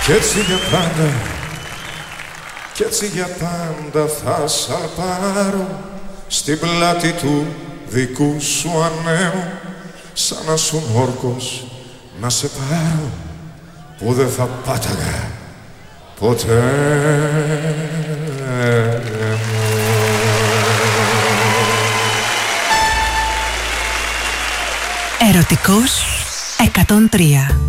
Κι έτσι για πάντα, κι έτσι για πάντα θα σ' αρπάρω στην πλάτη του δικού σου ανέμου, σαν να σου όρκος να σε πάρω που δεν θα πάταγα ποτέ. Ερωτικός 103.